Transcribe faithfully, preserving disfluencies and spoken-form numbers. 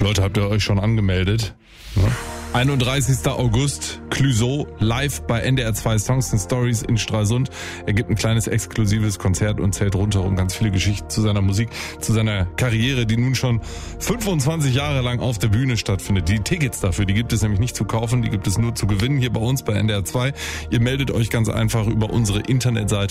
Leute, habt ihr euch schon angemeldet? Ja. einunddreißigster August, Clouseau, live bei N D R zwei Songs and Stories in Stralsund. Er gibt ein kleines exklusives Konzert und zählt rundherum ganz viele Geschichten zu seiner Musik, zu seiner Karriere, die nun schon fünfundzwanzig Jahre lang auf der Bühne stattfindet. Die Tickets dafür, die gibt es nämlich nicht zu kaufen, die gibt es nur zu gewinnen hier bei uns bei N D R zwei. Ihr meldet euch ganz einfach über unsere Internetseite